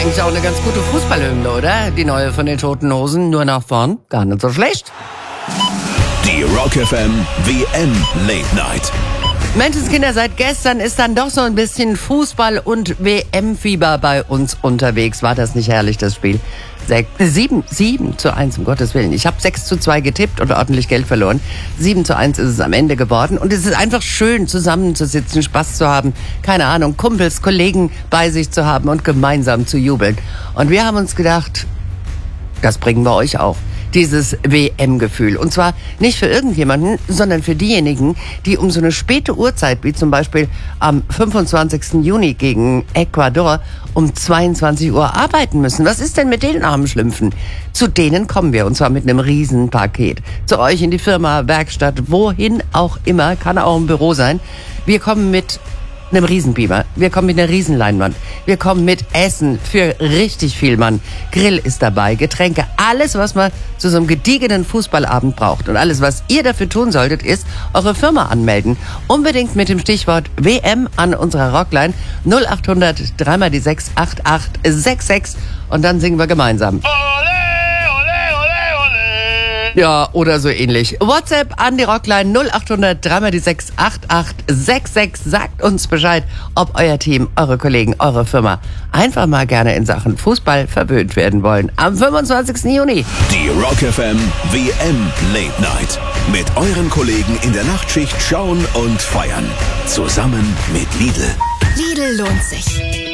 eigentlich auch eine ganz gute Fußballhymne, oder? Die neue von den Toten Hosen, nur nach vorn. Gar nicht so schlecht. Die Rock FM WM Late Night. Menschenskinder, seit gestern ist dann doch so ein bisschen Fußball- und WM-Fieber bei uns unterwegs. War das nicht herrlich, das Spiel? 7:1, um Gottes Willen. Ich habe 6:2 getippt und ordentlich Geld verloren. 7:1 ist es am Ende geworden. Und es ist einfach schön, zusammenzusitzen, Spaß zu haben, keine Ahnung, Kumpels, Kollegen bei sich zu haben und gemeinsam zu jubeln. Und wir haben uns gedacht, das bringen wir euch auch. Dieses WM-Gefühl. Und zwar nicht für irgendjemanden, sondern für diejenigen, die um so eine späte Uhrzeit, wie zum Beispiel am 25. Juni gegen Ecuador, um 22 Uhr arbeiten müssen. Was ist denn mit den armen Schlümpfen? Zu denen kommen wir, und zwar mit einem Riesenpaket. Zu euch in die Firma, Werkstatt, wohin auch immer, kann auch im Büro sein. Wir kommen mit einem Riesenbeamer. Wir kommen mit einer Riesenleinwand. Wir kommen mit Essen für richtig viel Mann. Grill ist dabei, Getränke, alles, was man zu so einem gediegenen Fußballabend braucht. Und alles, was ihr dafür tun solltet, ist eure Firma anmelden. Unbedingt mit dem Stichwort WM an unserer Rockline 0800 3 die 6 8866 und dann singen wir gemeinsam. Ja, oder so ähnlich. WhatsApp an die Rockline 0800 3 die 6 8866. Sagt uns Bescheid, ob euer Team, eure Kollegen, eure Firma einfach mal gerne in Sachen Fußball verwöhnt werden wollen. Am 25. Juni. Die Rock FM WM Late Night. Mit euren Kollegen in der Nachtschicht schauen und feiern. Zusammen mit Lidl. Lidl lohnt sich.